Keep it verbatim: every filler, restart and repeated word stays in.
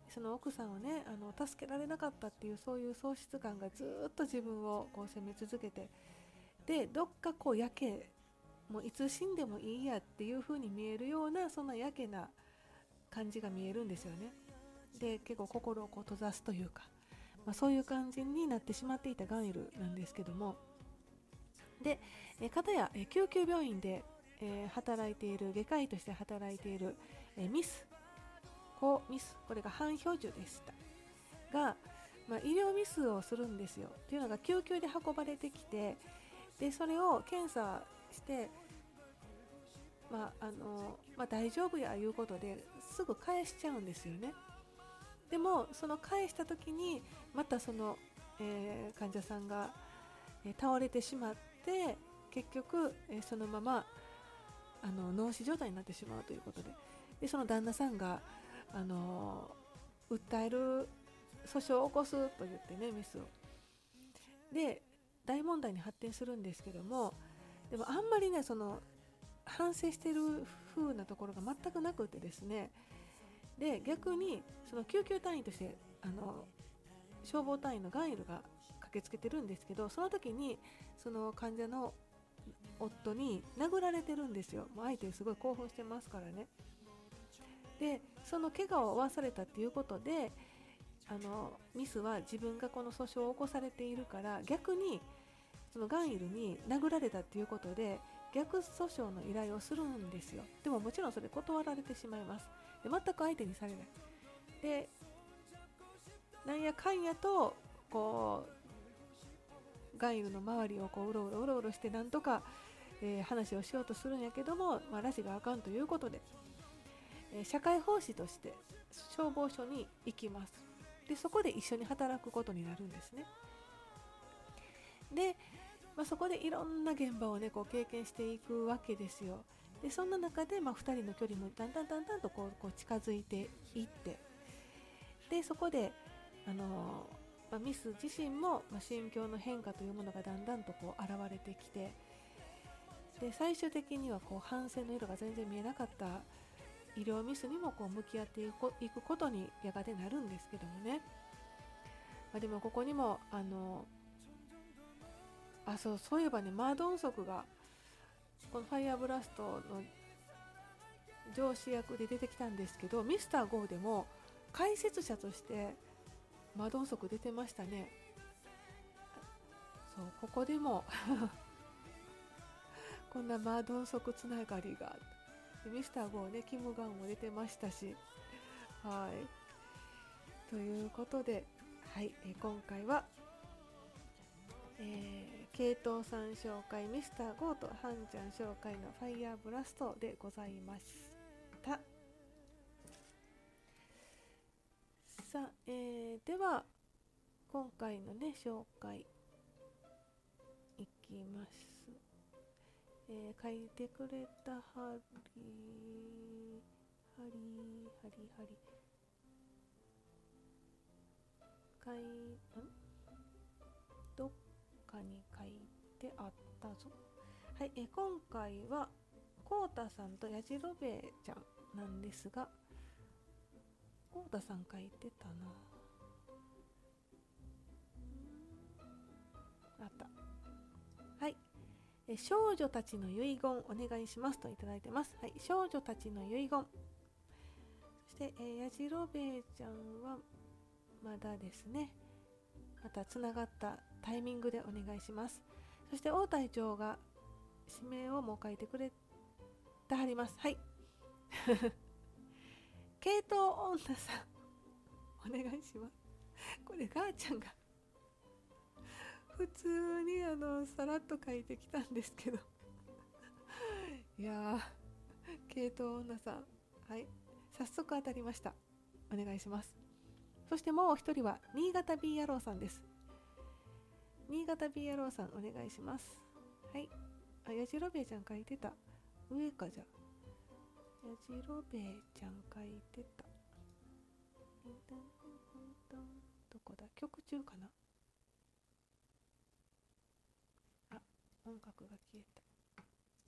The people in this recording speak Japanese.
その奥さんをねあの助けられなかったっていうそういう喪失感がずっと自分をこう責め続けて、でどっかこうやけ、もういつ死んでもいいやっていう風に見えるようなそんなやけな感じが見えるんですよね。で結構心をこう閉ざすというか、まあ、そういう感じになってしまっていたガンイルなんですけども、で、えー、片や、えー救急病院で、えー働いている外科医として働いている、えーミスコミス、これが半標準でしたが、まあ、医療ミスをするんですよ。っていうのが救急で運ばれてきて、でそれを検査して、まああのまあ、大丈夫やいうことですぐ返しちゃうんですよね。でもその返した時にまたその、えー患者さんが、えー倒れてしまって、結局、えーそのままあの脳死状態になってしまうということで、でその旦那さんが、あのー訴える訴訟を起こすと言ってね、ミスをで大問題に発展するんですけども、でもあんまりねその反省してる風なところが全くなくてですね、で逆にその救急隊員としてあの消防隊員のガンイルが駆けつけてるんですけど、その時にその患者の夫に殴られてるんですよ。もう相手すごい興奮してますからね。でその怪我を負わされたっていうことで、あのミスは自分がこの訴訟を起こされているから、逆にそのガンイルに殴られたっていうことで逆訴訟の依頼をするんですよ。でももちろんそれ断られてしまいます。で全く相手にされない。でなんやかんやとこうガンイルの周りをこううろうろうろうろしてなんとか、えー話をしようとするんやけども、まあ、拉致があかんということで、えー社会奉仕として消防署に行きます。でそこで一緒に働くことになるんですね。で、まあ、そこでいろんな現場をねこう経験していくわけですよ。でそんな中で、まあ、ふたりの距離もだんだんだんだんとこうこう近づいていって、でそこで、あのーまあ、ミス自身も、まあ、心境の変化というものがだんだんとこう現れてきて、で最終的にはこう反省の色が全然見えなかった医療ミスにもこう向き合っていくことにやがてなるんですけどもね、まあ、でもここにもあのあそうそういえばね、マードンソクがこのファイヤーブラストの上司役で出てきたんですけど、ミスター ゴーでも解説者としてマードンソク出てましたね。そうここでもこんなマードンソクつながりが、ミスター ゴーね、キム・ガンも出てましたし、はいということで、はい、え今回は、えー、ケイトウさん紹介、ミスター ゴーとハンちゃん紹介のファイヤーブラストでございました。さあ、えー、では今回のね紹介いきます。えー、書いてくれたハリハリハリハリかいんどっかに書いてあったぞ。はい、えー、今回はコウタさんとやじろべえちゃんなんですが、コウタさん書いてたなあった。はい、え少女たちの遺言お願いしますといただいてます。はい、少女たちの遺言。そして、えー、やじろべえちゃんはまだですね。またつながったタイミングでお願いします。そして王隊長が指名をもう書いてくれてはります。はい。系統女さんお願いします。これガーちゃんが普通にあのさらっと書いてきたんですけどいやー、系統女さん、はい、早速当たりました。お願いします。そしてもう一人は新潟 B 野郎さんです。新潟 B 野郎さんお願いします。はい。あ、やじろべえちゃん書いてた。上かじゃ。やじろべえちゃん書いてた。どこだ、曲中かなあ、音楽が消えた。